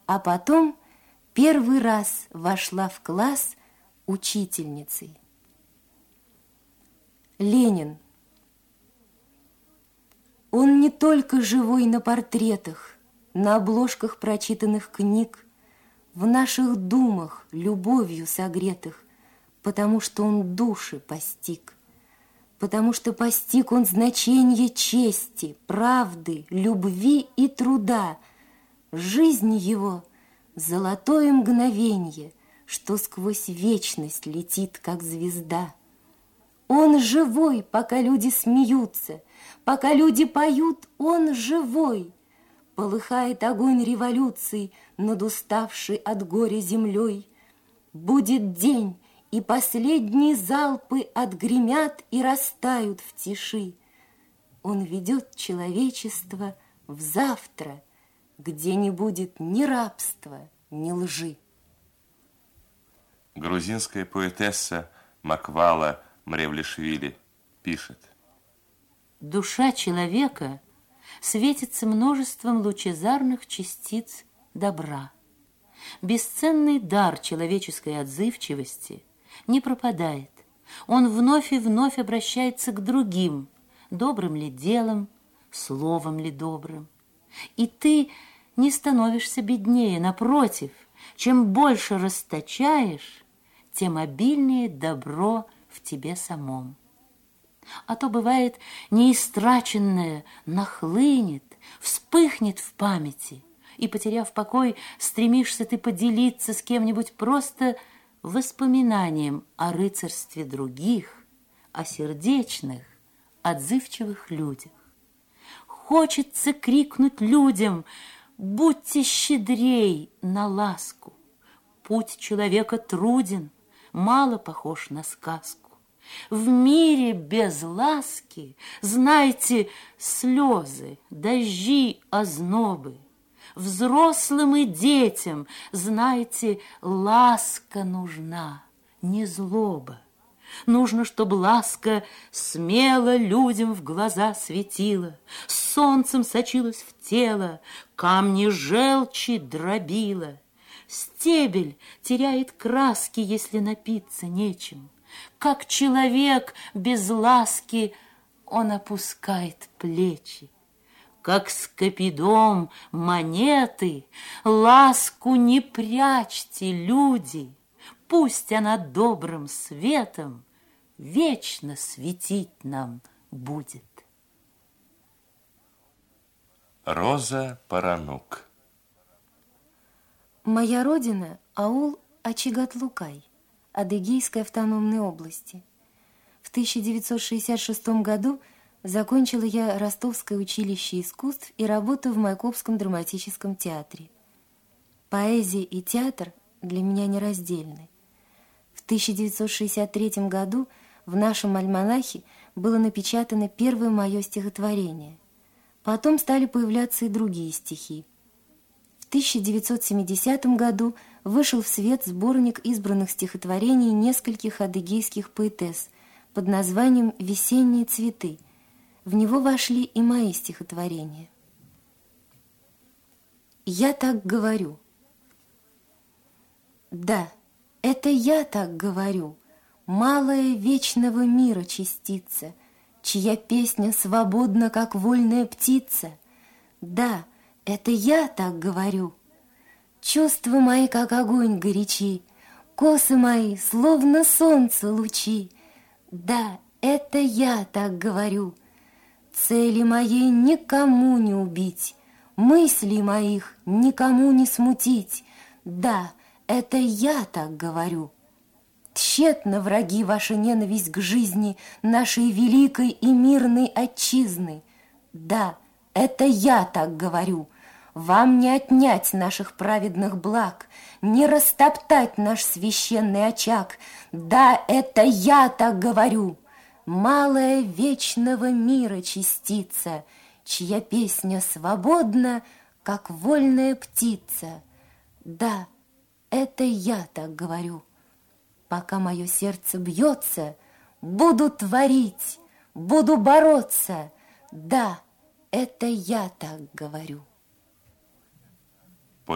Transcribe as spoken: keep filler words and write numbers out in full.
а потом первый раз вошла в класс учительницей. Ленин. Он не только живой на портретах, на обложках прочитанных книг, в наших думах любовью согретых, потому что он души постиг, потому что постиг он значение чести, правды, любви и труда. Жизнь его — золотое мгновенье, что сквозь вечность летит, как звезда. Он живой, пока люди смеются, пока люди поют, он живой. Полыхает огонь революции над уставшей от горя землей. Будет день, и последние залпы отгремят и растают в тиши. Он ведет человечество в завтра, где не будет ни рабства, ни лжи. Грузинская поэтесса Маквала Мревлишвили пишет: душа человека светится множеством лучезарных частиц добра. Бесценный дар человеческой отзывчивости не пропадает. Он вновь и вновь обращается к другим, добрым ли делом, словом ли добрым. И ты не становишься беднее, напротив, чем больше расточаешь, тем обильнее добро в тебе самом. А то, бывает, неистраченное нахлынет, вспыхнет в памяти, и, потеряв покой, стремишься ты поделиться с кем-нибудь просто воспоминанием о рыцарстве других, о сердечных, отзывчивых людях. Хочется крикнуть людям: будьте щедрей на ласку. Путь человека труден, мало похож на сказку. В мире без ласки, знайте, слезы, дожди, ознобы. Взрослым и детям, знайте, ласка нужна, не злоба. Нужно, чтобы ласка смело людям в глаза светила, солнцем сочилась в тело, камни желчи дробила. Стебель теряет краски, если напиться нечем. Как человек без ласки, он опускает плечи. Как скопидом монеты, ласку не прячьте, люди. Пусть она добрым светом вечно светить нам будет. Роза Паранук. Моя родина – аул Ачигатлукай, Адыгейской автономной области. В тысяча девятьсот шестьдесят шестом году закончила я Ростовское училище искусств и работаю в Майкопском драматическом театре. Поэзия и театр для меня нераздельны. В тысяча девятьсот шестьдесят третьем году в нашем альманахе было напечатано первое мое стихотворение. Потом стали появляться и другие стихи. В тысяча девятьсот семидесятом году вышел в свет сборник избранных стихотворений нескольких адыгейских поэтесс под названием «Весенние цветы». В него вошли и мои стихотворения. Я так говорю. Да, это я так говорю, малая вечного мира частица, чья песня свободна, как вольная птица. Да, это я так говорю. Чувства мои, как огонь горячи, косы мои, словно солнце лучи. Да, это я так говорю. Цели моей никому не убить, мыслей моих никому не смутить. Да, это я так говорю. Тщетно, враги, ваша ненависть к жизни нашей великой и мирной отчизны. Да, это я так говорю. Вам не отнять наших праведных благ, не растоптать наш священный очаг. Да, это я так говорю. Малая вечного мира частица, чья песня свободна, как вольная птица. Да, это я так говорю. Пока мое сердце бьется, буду творить, буду бороться. Да, это я так говорю.